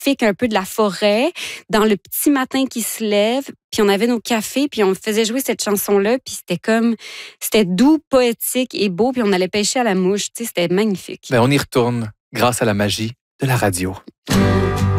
magnifique un peu de la forêt, dans le petit matin qui se lève, puis on avait nos cafés, puis on faisait jouer cette chanson-là, puis c'était doux, poétique et beau, puis on allait pêcher à la mouche, tu sais, c'était magnifique. On y retourne grâce à la magie de la radio.